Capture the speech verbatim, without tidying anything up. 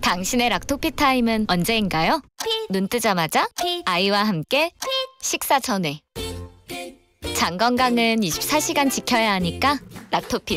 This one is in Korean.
당신의 락토피 타임은 언제인가요? 눈 뜨자마자 아이와 함께 식사 전에. 장 건강은 이십사 시간 지켜야 하니까 락토피